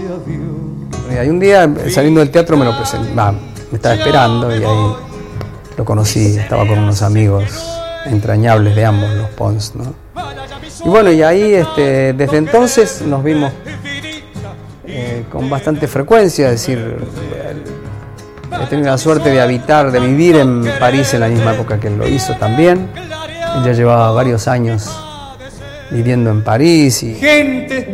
Y un día, saliendo del teatro, me lo presenté, me estaba esperando y ahí lo conocí, estaba con unos amigos entrañables de ambos, los Pons, ¿no? Y bueno, y ahí desde entonces nos vimos con bastante frecuencia, es decir, he tenido la suerte de vivir en París en la misma época que él lo hizo también. Él ya llevaba varios años viviendo en París y